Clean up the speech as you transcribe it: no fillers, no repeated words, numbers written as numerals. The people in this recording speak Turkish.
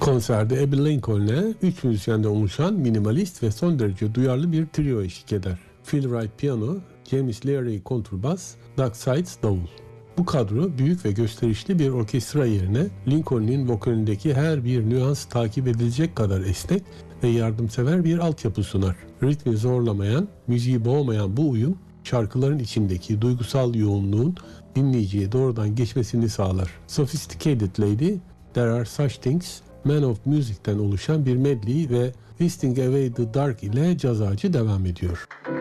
Konserde Abbey Lincoln'le 3 müzisyenden oluşan minimalist ve son derece duyarlı bir trio eşlik eder. Phil Wright piyano, James Leary kontrbas, Doug Sides davul. Bu kadro büyük ve gösterişli bir orkestra yerine Lincoln'in vokalindeki her bir nüans takip edilecek kadar esnek ve yardımsever bir altyapı sunar. Ritmi zorlamayan, müziği boğmayan bu uyum, şarkıların içindeki duygusal yoğunluğun dinleyiciye doğrudan geçmesini sağlar. Sophisticated Lady, There Are Such Things, Man of Music'ten oluşan bir medley ve Wasting Away the Dark ile caz ağacı devam ediyor.